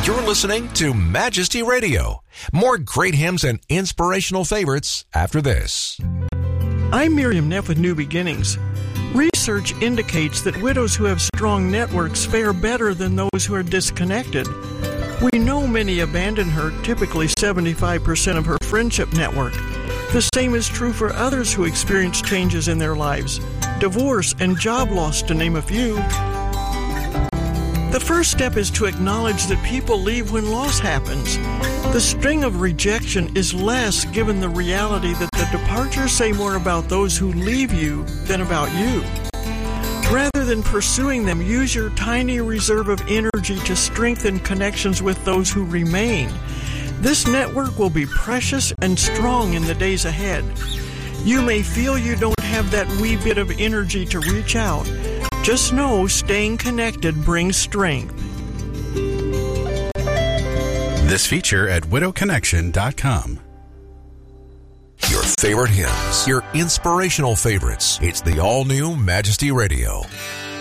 You're listening to Majesty Radio. More great hymns and inspirational favorites after this. I'm Miriam Neff with New Beginnings. Research indicates that widows who have strong networks fare better than those who are disconnected. We know many abandon her, typically 75% of her friendship network. The same is true for others who experience changes in their lives, divorce and job loss, to name a few. The first step is to acknowledge that people leave when loss happens. The sting of rejection is less given the reality that the departures say more about those who leave you than about you. Rather than pursuing them, use your tiny reserve of energy to strengthen connections with those who remain. This network will be precious and strong in the days ahead. You may feel you don't have that wee bit of energy to reach out. Just know staying connected brings strength. This feature at widowconnection.com. Your favorite hymns, your inspirational favorites. It's the all-new Majesty Radio.